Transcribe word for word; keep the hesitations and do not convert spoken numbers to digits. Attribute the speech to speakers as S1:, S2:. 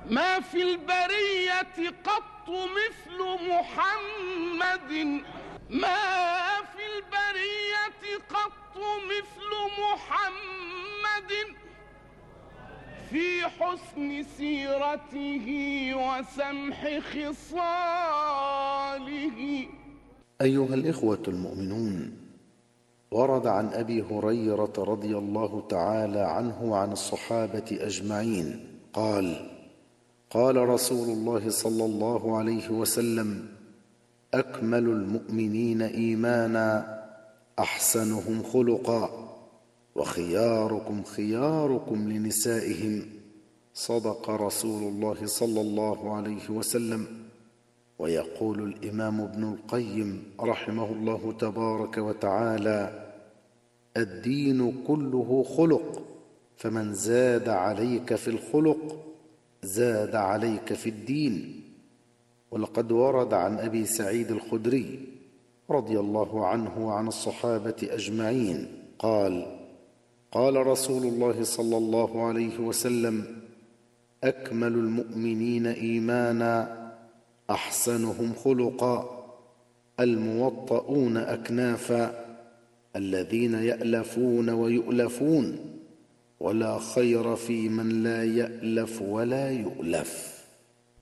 S1: ما في البرية قط مثل محمد، ما في البرية قط مثل محمد في حسن سيرته وسمح خصاله.
S2: أيها الإخوة المؤمنون، ورد عن أبي هريرة رضي الله تعالى عنه وعن الصحابة أجمعين قال: قال رسول الله صلى الله عليه وسلم: أكمل المؤمنين إيمانا أحسنهم خلقا، وخياركم خياركم لنسائهم. صدق رسول الله صلى الله عليه وسلم. ويقول الإمام ابن القيم رحمه الله تبارك وتعالى: الدين كله خلق، فمن زاد عليك في الخلق زاد عليك في الدين. ولقد ورد عن أبي سعيد الخدري رضي الله عنه وعن الصحابة أجمعين قال: قال رسول الله صلى الله عليه وسلم: أكمل المؤمنين إيمانا أحسنهم خلقا، الموطؤون أكنافا، الذين يألفون ويؤلفون، ولا خير في من لا يألف ولا يؤلف.